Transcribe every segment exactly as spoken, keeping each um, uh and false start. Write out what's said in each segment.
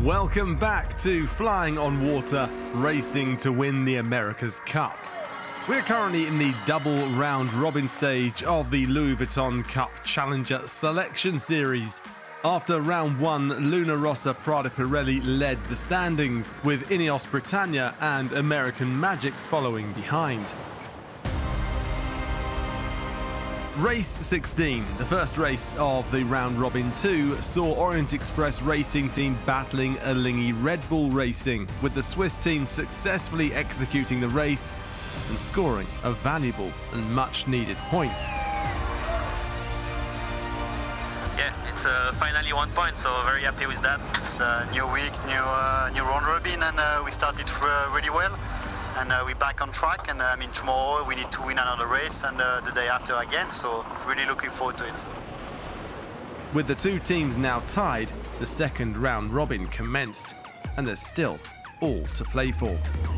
Welcome back to Flying on Water, racing to win the America's Cup. We're currently in the double round robin stage of the Louis Vuitton Cup Challenger Selection Series. After round one, Luna Rossa Prada Pirelli led the standings, with Ineos Britannia and American Magic following behind. Race sixteen, the first race of the round robin two, saw Orient Express Racing Team battling Alinghi Red Bull Racing, with the Swiss team successfully executing the race and scoring a valuable and much needed point. Yeah, it's uh, finally one point, so very happy with that. It's a new week, new uh, new round robin, and uh, we started uh, really well. And uh, we're back on track, and uh, I mean tomorrow we need to win another race, and uh, the day after again, so really looking forward to it. With the two teams now tied, the second round robin commenced, and there's still all to play for.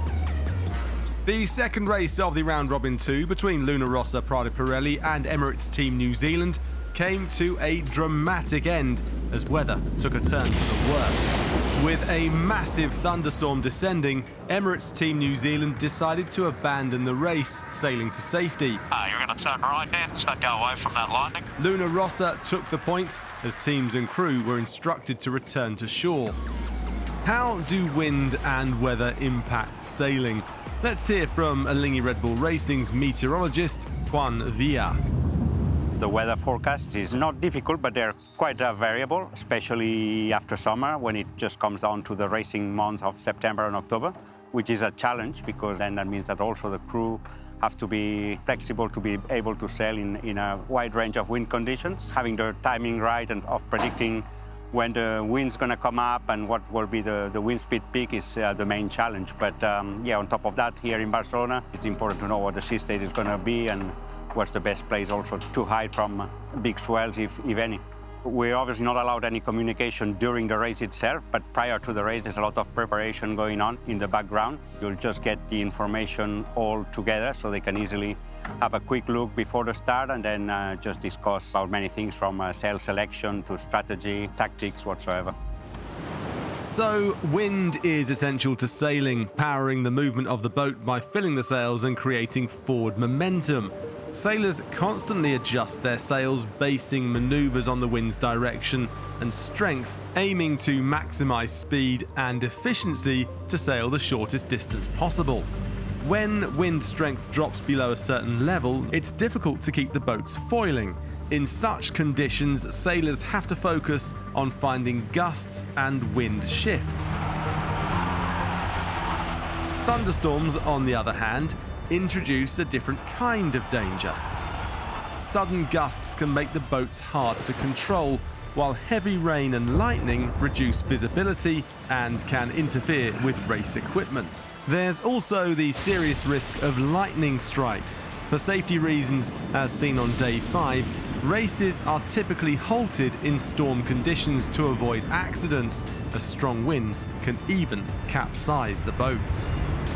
The second race of the round robin two between Luna Rossa Prada Pirelli and Emirates Team New Zealand came to a dramatic end as weather took a turn for the worse. With a massive thunderstorm descending, Emirates Team New Zealand decided to abandon the race, sailing to safety. Oh, you're going to turn right there, so go away from that lightning. Luna Rossa took the point as teams and crew were instructed to return to shore. How do wind and weather impact sailing? Let's hear from Alinghi Red Bull Racing's meteorologist, Juan Villa. The weather forecast is not difficult, but they're quite uh, variable, especially after summer, when it just comes down to the racing months of September and October, which is a challenge, because then that means that also the crew have to be flexible to be able to sail in, in a wide range of wind conditions. Having the timing right and of predicting when the wind's going to come up and what will be the, the wind speed peak is uh, the main challenge. But um, yeah, on top of that, here in Barcelona, it's important to know what the sea state is going to be and what's the best place also to hide from big swells, if, if any. We're obviously not allowed any communication during the race itself, but prior to the race, there's a lot of preparation going on in the background. You'll just get the information all together so they can easily have a quick look before the start and then uh, just discuss about many things from uh, sail selection to strategy, tactics, whatsoever. So, wind is essential to sailing, powering the movement of the boat by filling the sails and creating forward momentum. Sailors constantly adjust their sails, basing maneuvers on the wind's direction and strength, aiming to maximize speed and efficiency to sail the shortest distance possible. When wind strength drops below a certain level, it's difficult to keep the boats foiling. In such conditions, sailors have to focus on finding gusts and wind shifts. Thunderstorms, on the other hand, introduce a different kind of danger. Sudden gusts can make the boats hard to control, while heavy rain and lightning reduce visibility and can interfere with race equipment. There's also the serious risk of lightning strikes. For safety reasons, as seen on day five, races are typically halted in storm conditions to avoid accidents, as strong winds can even capsize the boats.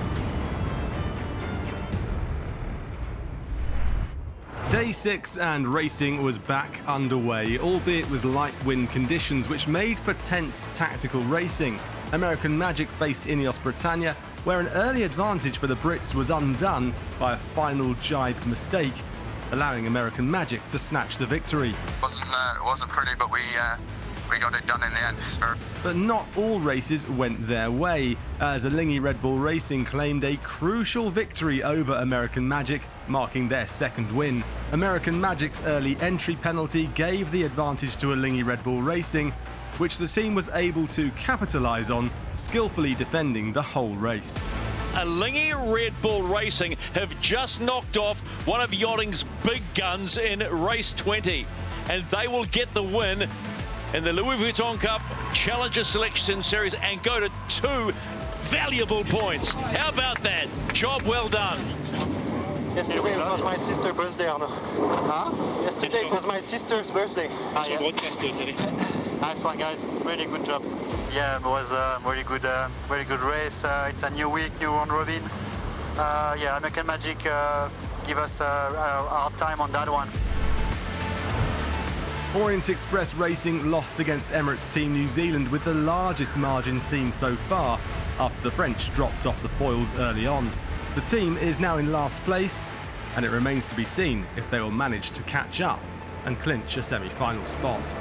Day six and racing was back underway, albeit with light wind conditions which made for tense tactical racing. American Magic faced Ineos Britannia, where an early advantage for the Brits was undone by a final jibe mistake, allowing American Magic to snatch the victory. It wasn't, uh, it wasn't pretty, but we, uh, we got it done in the end. Very... But not all races went their way, as Alinghi Red Bull Racing claimed a crucial victory over American Magic, marking their second win. American Magic's early entry penalty gave the advantage to Alinghi Red Bull Racing, which the team was able to capitalise on, skillfully defending the whole race. Alinghi Red Bull Racing have just knocked off one of yachting's big guns in race twenty, and they will get the win in the Louis Vuitton Cup Challenger Selection Series and go to two valuable points. How about that? Job well done. Yesterday it was my sister's birthday, Arno. Huh? Yesterday it was my sister's birthday. Ah, yeah. Nice one, guys. Really good job. Yeah, it was a really good, uh, really good race. Uh, it's a new week, new round robin. Uh, yeah, American Magic uh, give us uh, our time on that one. Orient Express Racing lost against Emirates Team New Zealand with the largest margin seen so far after the French dropped off the foils early on. The team is now in last place, and it remains to be seen if they will manage to catch up and clinch a semi-final spot.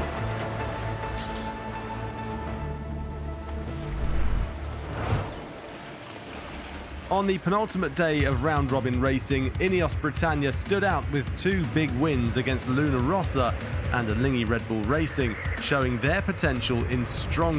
On the penultimate day of round-robin racing, Ineos Britannia stood out with two big wins against Luna Rossa and Alinghi Red Bull Racing, showing their potential in strong